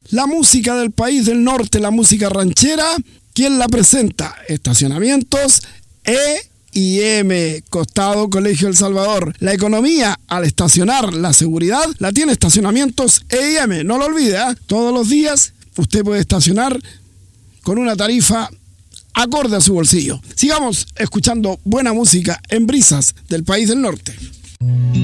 La música del país del norte, la música ranchera, ¿quién la presenta? Estacionamientos E&M, Costado Colegio El Salvador. La economía al estacionar, la seguridad, la tiene Estacionamientos E&M. No lo olvide, todos los días usted puede estacionar con una tarifa acorde a su bolsillo. Sigamos escuchando buena música en Brisas del país del norte.